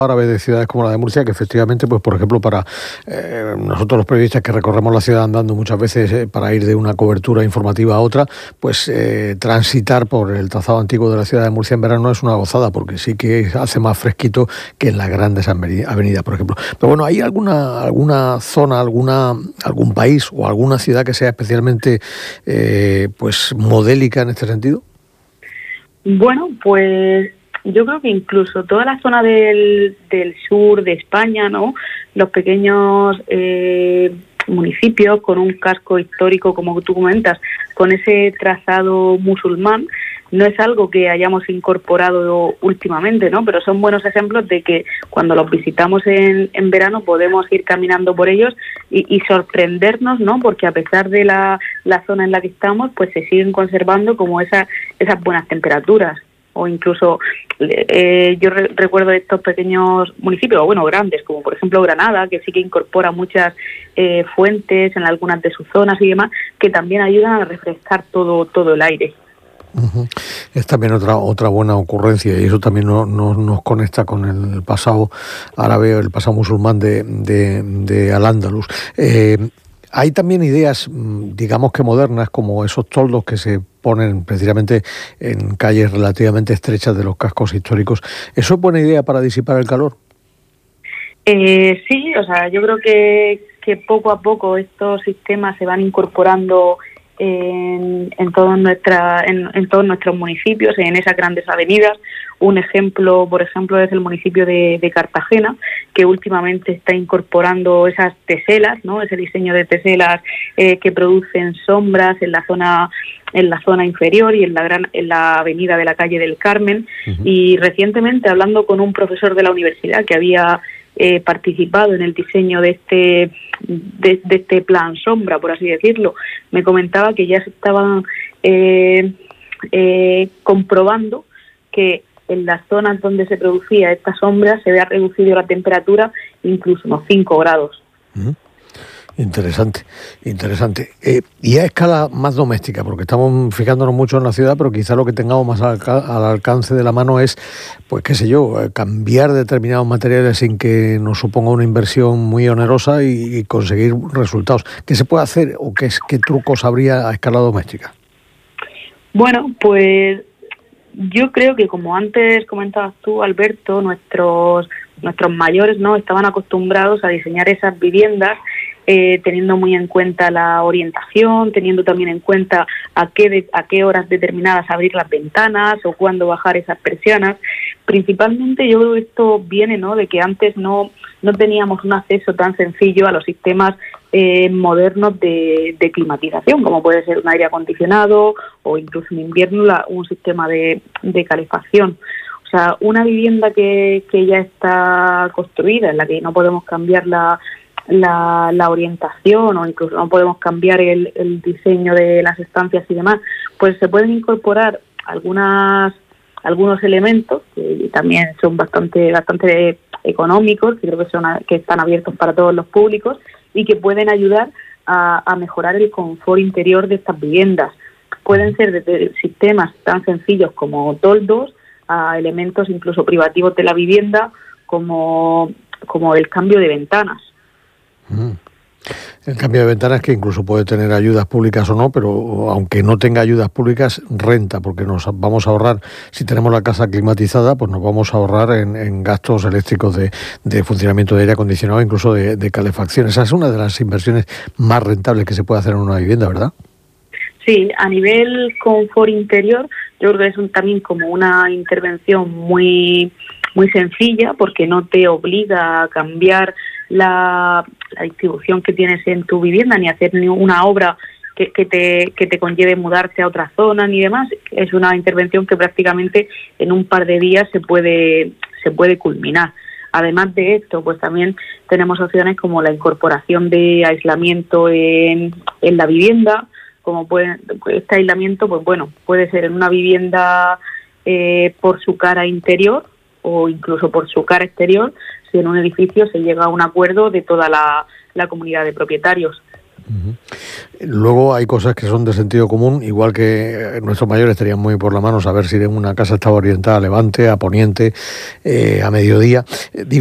árabe de ciudades como la de Murcia, que efectivamente, pues por ejemplo, para nosotros los periodistas que recorremos la ciudad andando muchas veces para ir de una cobertura informativa a otra, pues transitar por el trazado antiguo de la ciudad de Murcia en verano es una gozada, porque sí que hace más fresquito que en las grandes avenidas, por ejemplo. Pero bueno, ¿hay alguna zona, algún país o alguna ciudad que sea especialmente pues modélica en este sentido? Bueno, pues yo creo que incluso toda la zona del sur de España, ¿no? Los pequeños municipios con un casco histórico, como tú comentas, con ese trazado musulmán, no es algo que hayamos incorporado últimamente, ¿no? Pero son buenos ejemplos de que cuando los visitamos en verano podemos ir caminando por ellos y sorprendernos, ¿no? Porque a pesar de la zona en la que estamos, pues se siguen conservando como esas buenas temperaturas. O incluso yo recuerdo estos pequeños municipios, o bueno, grandes, como por ejemplo Granada, que sí que incorpora muchas fuentes en algunas de sus zonas y demás, que también ayudan a refrescar todo el aire. Uh-huh. Es también otra buena ocurrencia, y eso también nos conecta con el pasado árabe, el pasado musulmán de Al-Ándalus. Hay también ideas, digamos que modernas, como esos toldos que se ponen precisamente en calles relativamente estrechas de los cascos históricos. ¿Eso es buena idea para disipar el calor? Sí, o sea, yo creo que poco a poco estos sistemas se van incorporando en todos nuestros municipios, en esas grandes avenidas. Un ejemplo, por ejemplo, es el municipio de Cartagena, que últimamente está incorporando esas teselas, ¿no? Ese diseño de teselas que producen sombras en la zona inferior y en la avenida de la calle del Carmen. Uh-huh. Y recientemente, hablando con un profesor de la universidad que había participado en el diseño de este plan sombra, por así decirlo, me comentaba que ya se estaban comprobando que en las zonas donde se producía esta sombra se había reducido la temperatura incluso unos 5 grados. Uh-huh. Interesante. Y a escala más doméstica, porque estamos fijándonos mucho en la ciudad, pero quizá lo que tengamos más al alcance de la mano es, pues qué sé yo, cambiar determinados materiales sin que nos suponga una inversión muy onerosa y conseguir resultados. ¿Qué se puede hacer o qué trucos habría a escala doméstica? Bueno, pues yo creo que, como antes comentabas tú, Alberto, nuestros mayores, ¿no?, estaban acostumbrados a diseñar esas viviendas teniendo muy en cuenta la orientación, teniendo también en cuenta a qué horas determinadas abrir las ventanas o cuándo bajar esas persianas. Principalmente yo creo que esto viene, ¿no?, de que antes no teníamos un acceso tan sencillo a los sistemas modernos de climatización, como puede ser un aire acondicionado o incluso en invierno un sistema de calefacción. O sea, una vivienda que ya está construida, en la que no podemos cambiar la orientación o incluso no podemos cambiar el diseño de las estancias y demás, pues se pueden incorporar algunos elementos que también son bastante económicos, que creo que están abiertos para todos los públicos y que pueden ayudar a mejorar el confort interior de estas viviendas. Pueden ser desde sistemas tan sencillos como toldos a elementos incluso privativos de la vivienda, como el cambio de ventanas. El cambio de ventanas, que incluso puede tener ayudas públicas o no, pero aunque no tenga ayudas públicas, renta, porque nos vamos a ahorrar, si tenemos la casa climatizada, pues nos vamos a ahorrar en gastos eléctricos de funcionamiento de aire acondicionado, incluso de calefacción. Esa es una de las inversiones más rentables que se puede hacer en una vivienda, ¿verdad? Sí, a nivel confort interior, yo creo que es también como una intervención muy sencilla, porque no te obliga a cambiar la distribución que tienes en tu vivienda, ni hacer una obra que te conlleve mudarte a otra zona ni demás. Es una intervención que prácticamente en un par de días se puede culminar. Además de esto, pues también tenemos opciones como la incorporación de aislamiento en la vivienda. Este aislamiento, pues bueno, puede ser en una vivienda por su cara interior o incluso por su cara exterior, si en un edificio se llega a un acuerdo de toda la comunidad de propietarios. Luego hay cosas que son de sentido común, igual que nuestros mayores estarían muy por la mano saber si una casa estaba orientada a levante, a poniente, a mediodía. Digo,